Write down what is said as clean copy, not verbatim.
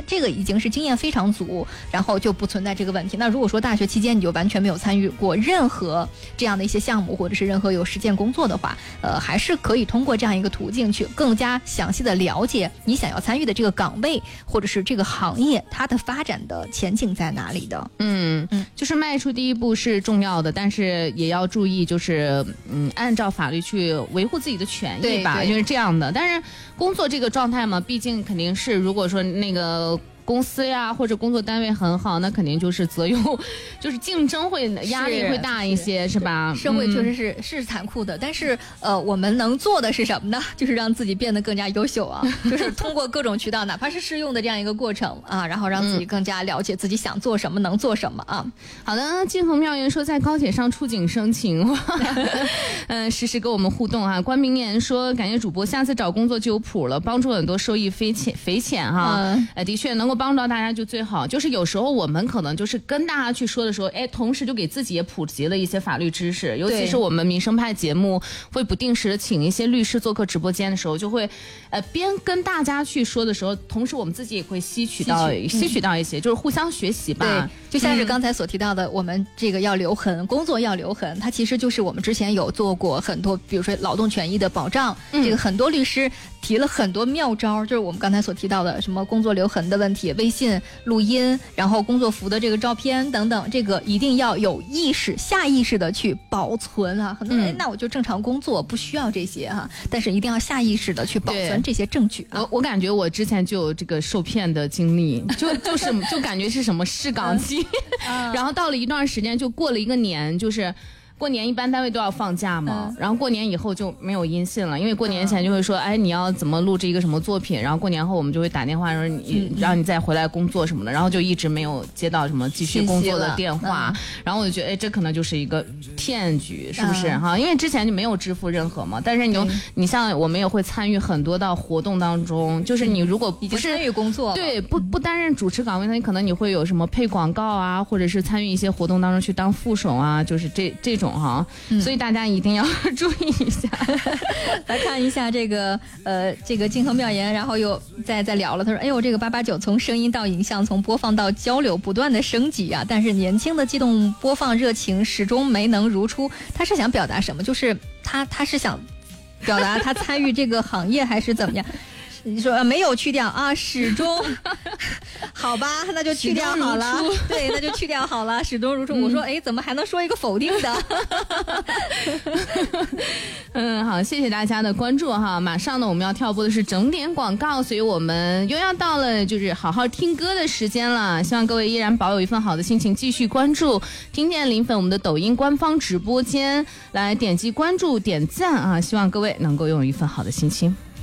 这个已经是经验非常足，然后就不存在这个问题。那如果说大学期间你就完全没有参与过任何这样的一些项目，或者是任何有实践工作的话，还是可以通过这样一个途径去更加详细的了解你想要参与的这个岗位或者是这个行业它的发展的前景在哪里的。 就是迈出第一步是重要的，但是也要注意，就是按照法律去维护自己的权益吧，就是这样的。但是工作这个状态嘛，毕竟肯定是，如果说那个公司呀或者工作单位很好，那肯定就是择优，就是竞争会压力会大一些，是吧？ 社会确实是残酷的，但是我们能做的是什么呢？就是让自己变得更加优秀啊，就是通过各种渠道，哪怕是试用的这样一个过程啊，然后让自己更加了解自己想做什么，能做什么啊。 好的，金恒妙言说在高铁上触景生情，实时跟我们互动啊。关明言说感谢主播，下次找工作就有谱了，帮助很多，受益匪浅哈。的确能够帮助到大家就最好。就是有时候我们可能就是跟大家去说的时候，同时就给自己也普及了一些法律知识。尤其是我们民生派节目会不定时的请一些律师做客直播间的时候，就会边跟大家去说的时候，同时我们自己也会吸取到一些，就是互相学习吧。 对，就像是刚才所提到的，我们这个要留痕，工作要留痕，它其实就是我们之前有做过很多，比如说劳动权益的保障，这个很多律师提了很多妙招，就是我们刚才所提到的什么工作留痕的问题，微信录音，然后工作服的这个照片等等，这个一定要有意识，下意识的去保存啊。很多人那我就正常工作，不需要这些哈，但是一定要下意识的去保存这些证据啊。 我感觉我之前就有这个受骗的经历，就感觉是什么试岗期，然后到了一段时间，就过了一个年，就是过年一般单位都要放假嘛，然后过年以后就没有音信了，因为过年前就会说，你要怎么录制一个什么作品，然后过年后我们就会打电话说让你再回来工作什么的，然后就一直没有接到什么继续工作的电话，然后我就觉得这可能就是一个骗局，是不是哈？因为之前就没有支付任何嘛，但是你像我们也会参与很多到活动当中，就是你如果不是参与工作， 对，不担任主持岗位，那你可能你会有什么配广告啊，或者是参与一些活动当中去当副手啊，就是这种哈，所以大家一定要注意一下。 来看一下这个金恒妙言，然后又再聊了，他说哎呦，这个889从声音到影像，从播放到交流不断的升级啊，但是年轻的机动播放热情始终没能如初。他是想表达什么？就是他是想表达他参与这个行业还是怎么样？你说没有去掉啊，始终好吧，那就去掉好了。对，那就去掉好了，始终如初。我说怎么还能说一个否定的？ 好，谢谢大家的关注哈。马上呢，我们要跳播的是整点广告，所以我们又要到了就是好好听歌的时间了。希望各位依然保有一份好的心情，继续关注听见零粉我们的抖音官方直播间，来点击关注、点赞啊！希望各位能够拥有一份好的心情。